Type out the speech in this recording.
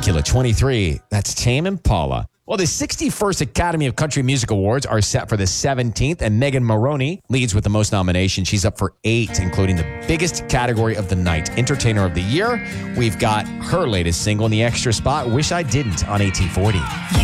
Dracula 23. That's Tame Impala. Well, the 61st Academy of Country Music Awards are set for the 17th, and Megan Moroney leads with the most nominations. She's up for 8, including the biggest category of the night, Entertainer of the Year. We've got her latest single in the extra spot, Wish I Didn't, on 1840.